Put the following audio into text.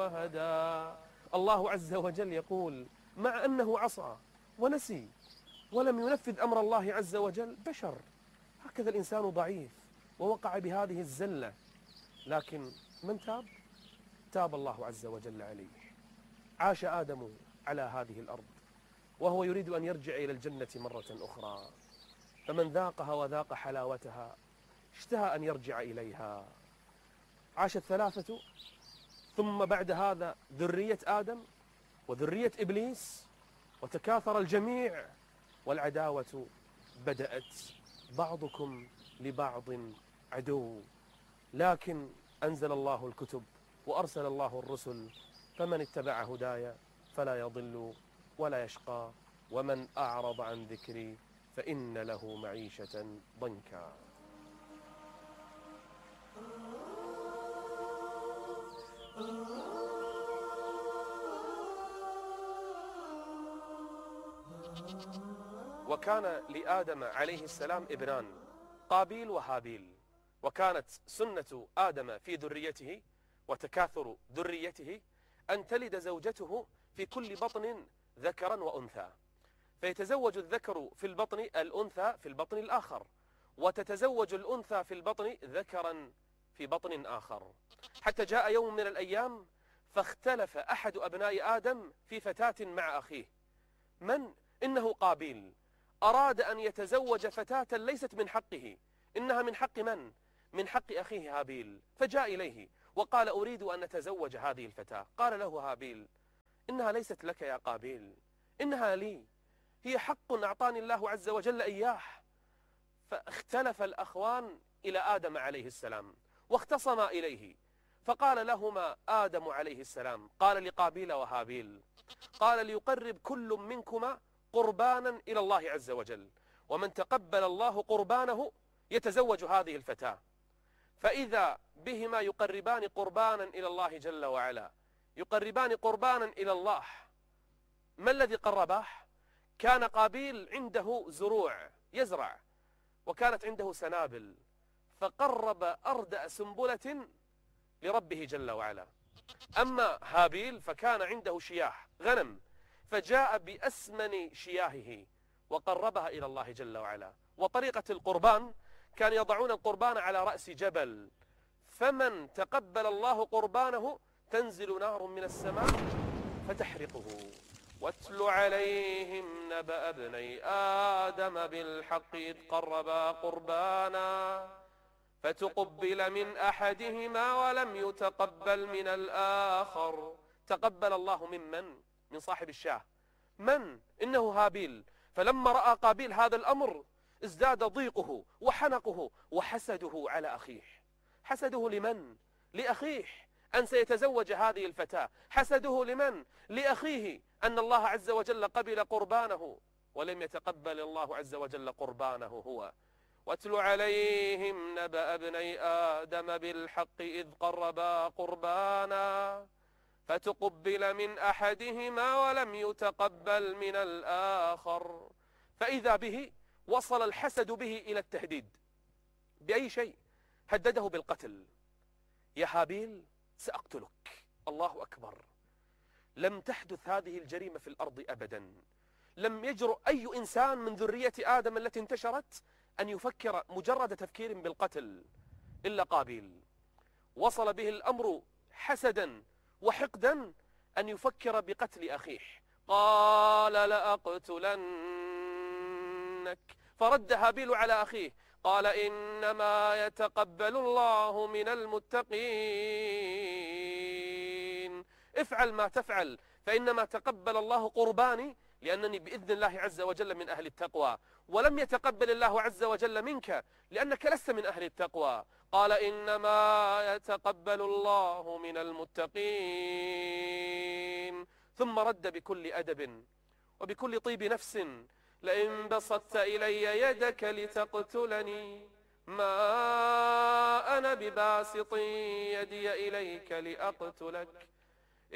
وهدى. الله عز وجل يقول مع أنه عصى ونسي ولم ينفذ أمر الله عز وجل، بشر، هكذا الإنسان ضعيف ووقع بهذه الزلة، لكن من تاب؟ تاب الله عز وجل عليه. عاش آدم على هذه الأرض وهو يريد أن يرجع إلى الجنة مرة أخرى، فمن ذاقها وذاق حلاوتها اشتهى أن يرجع إليها. عاش الثلاثة، ثم بعد هذا ذرية آدم وذرية إبليس، وتكاثر الجميع، والعداوة بدأت، بعضكم لبعض عدو. لكن أنزل الله الكتب وأرسل الله الرسل، فمن اتبع هدايا فلا يضل ولا يشقى، ومن أعرض عن ذكري فإن له معيشة ضنكا. وكان لآدم عليه السلام ابنان، قابيل وهابيل، وكانت سنة آدم في ذريته وتكاثر ذريته أن تلد زوجته في كل بطن ذكرا وأنثى، فيتزوج الذكر في البطن الأنثى في البطن الآخر، وتتزوج الأنثى في البطن ذكرا في بطن آخر، حتى جاء يوم من الأيام فاختلف أحد أبناء آدم في فتاة مع أخيه. إنه قابيل أراد أن يتزوج فتاة ليست من حقه، إنها من حق من؟ من حق أخيه هابيل، فجاء إليه وقال أريد أن نتزوج هذه الفتاة. قال له هابيل إنها ليست لك يا قابيل، إنها لي، هي حق أعطاني الله عز وجل إياه. فاختلف الأخوان إلى آدم عليه السلام واختصما إليه، فقال لهما آدم عليه السلام، قال لقابيل وهابيل، قال ليقرب كل منكما قربانا إلى الله عز وجل، ومن تقبل الله قربانه يتزوج هذه الفتاة. فإذا بهما يقربان قربانا إلى الله جل وعلا، يقربان قربانا إلى الله، ما الذي قرباه؟ كان قابيل عنده زروع يزرع، وكانت عنده سنابل، فقرب أردأ سنبلة لربه جل وعلا. أما هابيل فكان عنده شياه غنم، فجاء بأسمن شياهه وقربها إلى الله جل وعلا. وطريقة القربان كان يضعون القربان على رأس جبل، فمن تقبل الله قربانه تنزل نار من السماء فتحرقه. واتل عليهم نبأ ابني آدم بالحق إذ قربا قربانا فتقبل من أحدهما ولم يتقبل من الآخر. تقبل الله من صاحب الشاه، إنه هابيل. فلما رأى قابيل هذا الأمر ازداد ضيقه وحنقه وحسده على أخيه. حسده لمن؟ لأخيه أن سيتزوج هذه الفتاة. حسده لمن؟ لأخيه أن الله عز وجل قبل قربانه ولم يتقبل الله عز وجل قربانه هو. واتل عليهم نبأ ابني آدم بالحق إذ قربا قربانا فتقبل من أحدهما ولم يتقبل من الآخر. فإذا به وصل الحسد به إلى التهديد. بأي شيء؟ هدده بالقتل. يا هابيل سأقتلك. الله أكبر. لم تحدث هذه الجريمة في الأرض أبدا. لم يجرؤ أي إنسان من ذرية آدم التي انتشرت أن يفكر مجرد تفكير بالقتل إلا قابيل. وصل به الأمر حسدا وحقدا أن يفكر بقتل أخيه. قال لأقتلنك. فرد هابيل على أخيه قال إنما يتقبل الله من المتقين. افعل ما تفعل فإنما تقبل الله قرباني لأنني بإذن الله عز وجل من أهل التقوى، ولم يتقبل الله عز وجل منك لأنك لست من أهل التقوى. قال إنما يتقبل الله من المتقين. ثم رد بكل أدب وبكل طيب نفس لئن بسطت إلي يدك لتقتلني ما أنا بباسط يدي إليك لأقتلك